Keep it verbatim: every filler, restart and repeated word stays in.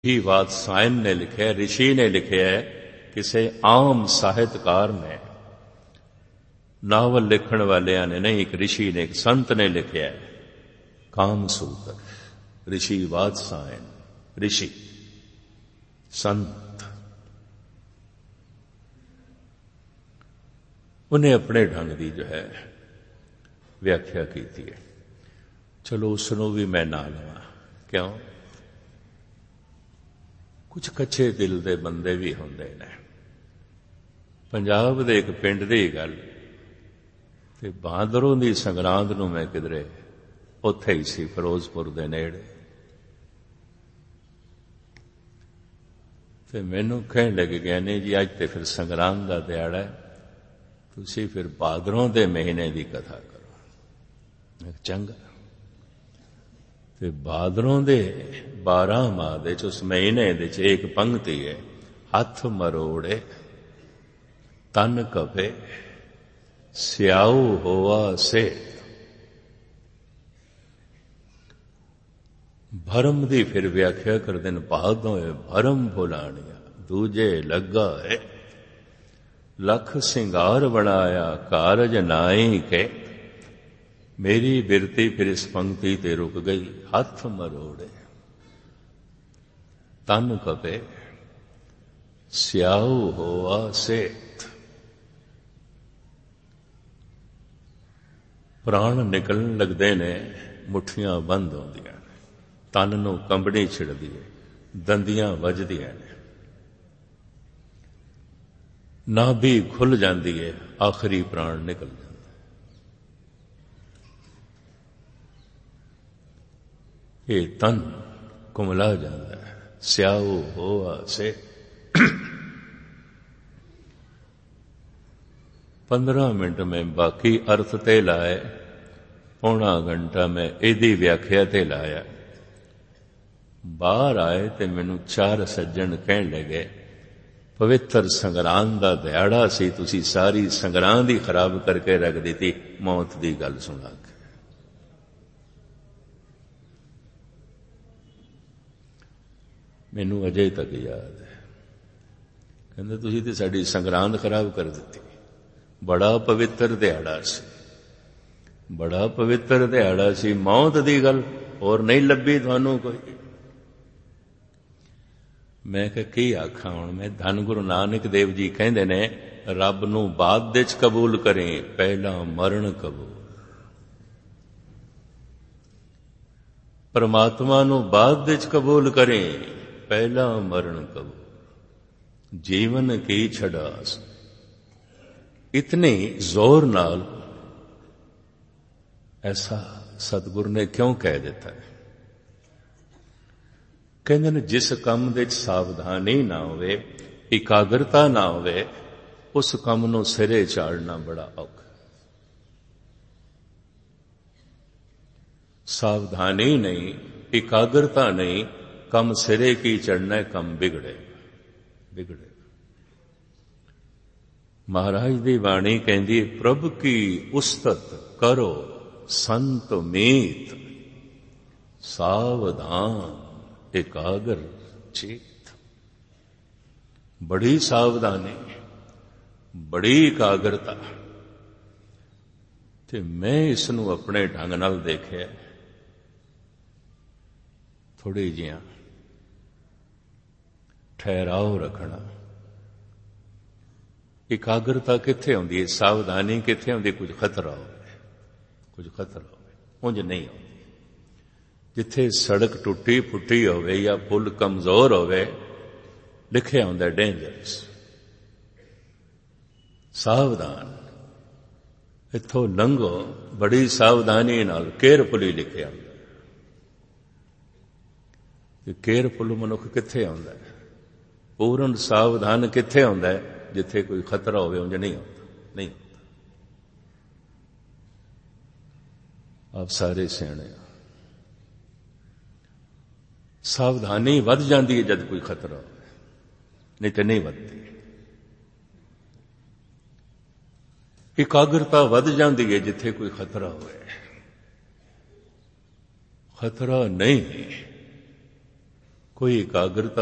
ही वात्सायन ने लिखा है, ऋषि ने लिखा है, किसी आम ਸਾਹਿਤਕਾਰ ने, नावल लिखण वालिया ने नहीं, एक ऋषि ने, एक संत ने लिखा है, काम सूत्र। ऋषि वात्सायन, ऋषि संत, उन्हें अपने ढंग की जो है व्याख्या की है। चलो उसनों भी मैं ना लवा, क्यों? कुछ कच्चे दिल दे बंदे भी होंदे ने। पंजाब दे एक पिंड दी गल, ते बहादुरों दी संगरांद नूं मैं किधरे उत्थे ही सी, फिरोजपुर दे नेड़े, ते मैनूं कहण लगे, ज्ञानी जी अज ते फिर संगरांद दा दिहाड़ा है, तुसीं फिर भादरों दे महीने दी कथा करो। चंगा, ते भादरों दे बारह माह दे च उस महीने दे च एक पंक्ति है, हथ मरोड़े तन कपे स्याऊ होवा से। भरम दी फिर व्याख्या कर दिन, भादों भरम भुलानिया दूजे लगा है, लख सिंगार बनाया कारज नाई के। मेरी बिरती फिर इस पंक्ति ते रुक गई, हथ मरोड़े तन कपे स्याऊ होवा सेठ। प्राण निकलन लगते ने, मुठियां बंद होंदियां ने, तन नूं कंबड़ी छिड़दी है, दंदियां वजदियां ने, नाभि खुल जाती है, आखिरी प्राण निकल जाता है। ये तन कुमला जाता है, स्याऊ होवा से। पंद्रह मिनट में बाकी अर्थ ते लाए, पौना घंटा में एदी व्याख्या ते लाया। बाहर आए ते मैनू चार सज्जन कहण लगे, पवित्र संगरांद दा दिहाड़ा सी, तुसी सारी संगरांद ही खराब करके रख दी, मौत दी गल सुना के। मैनू अजे तक याद है, कहंदे तुसी ते साडी संगरांद खराब कर दी। बड़ा पवित्र दिहाड़ा सी, बड़ा पवित्र दिहाड़ा सी, मौत दी गल और नहीं लभी तुहानू कोई। मैं कहा की आखा हुण मैं, धन गुरु नानक देव जी कहंदे ने, रब नू बाद विच कबूल करें, पहला मरण कबूल। परमात्मा नू बाद विच कबूल करें, पहला मरण कबूल। जीवन की छड़ास, इतने जोर नाल ऐसा सतगुरु ने क्यों कह देता है? कहते हैं जिस काम दे सावधानी ना होवे, एकाग्रता ना होवे, उस काम नूं सिरे चाड़ना बड़ा औखा। सावधानी नहीं, एकाग्रता नहीं, कम सिरे की चढ़ना है, कम बिगड़े बिगड़े। महाराज दी वाणी कहंदी, प्रभु की उस्तत करो संत मीत, सावधान एकाग्र चित। बड़ी सावधानी, बड़ी एकाग्रता। ते मैं इसनू अपने ढंग नाल देखिया, थोड़ी जिहां ठहराव रखना। एकाग्रता कित्थे आउंदी है, सावधानी कित्थे आउंदी? कुछ खतरा होवे, कुछ खतरा होवे, उंज नहीं आउंदी। जिथे सड़क टुटी फुटी होवे या पुल कमजोर होवे, लिखे आउंदा डेंजरस, सावधान, इथों लंघो बड़ी सावधानी नाल, केयरफुली लिखे आउंदा। केयरफुल मनुख कित्थे आउंदा है? पूर्ण सावधान कित्थे आउंदा है? जिथे कोई खतरा होवे, उंज नहीं होता, नहीं होता। आप सारे सियाणे, सावधानी वध जाती है जब कोई खतरा हो, नहीं तो नहीं वधती। एकाग्रता वध जाती है जिथे कोई खतरा होवे। खतरा नहीं, ਕੋਈ ਇਕਾਗਰਤਾ